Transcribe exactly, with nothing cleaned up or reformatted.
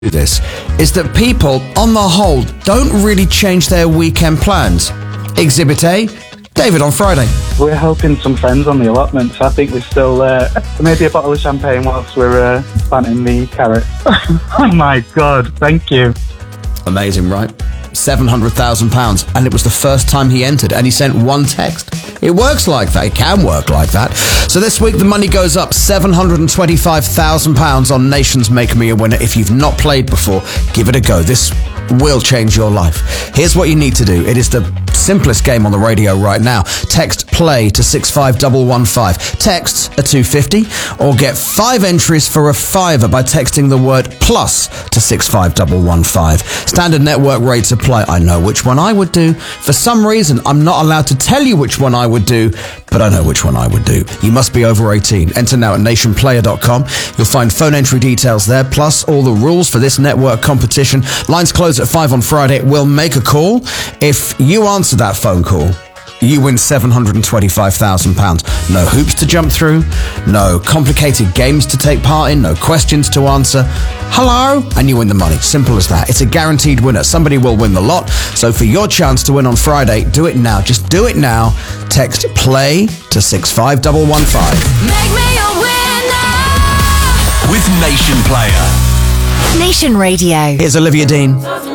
this is that people, on the whole, don't really change their weekend plans. Exhibit A, David on Friday. We're helping some friends on the allotment, so I think we're still uh, maybe a bottle of champagne whilst we're uh, planting the carrots. Oh my God, thank you. Amazing, right? seven hundred thousand pounds, and it was the first time he entered, and he sent one text. It works like that. It can work like that. So this week, the money goes up seven hundred twenty-five thousand pounds on Nation's Make Me a Winner. If you've not played before, give it a go. This will change your life. Here's what you need to do. It is the simplest game on the radio right now. Text play to six five one one five. Texts are two hundred fifty, or get five entries for a fiver by texting the word plus to six five one one five. Standard network rates apply. I know which one I would do. For some reason, I'm not allowed to tell you which one I would do, but I know which one I would do. You must be over eighteen. Enter now at nation player dot com. You'll find phone entry details there, plus all the rules for this network competition. Lines close at five on Friday. We'll make a call. If you answer that phone call, you win seven hundred twenty-five thousand pounds. No hoops to jump through, no complicated games to take part in, no questions to answer. Hello, and you win the money. Simple as that. It's a guaranteed winner. Somebody will win the lot. So for your chance to win on Friday, do it now. Just do it now. Text play to six five one one five. Make me a winner with Nation Player. Nation Radio. Here's Olivia Dean.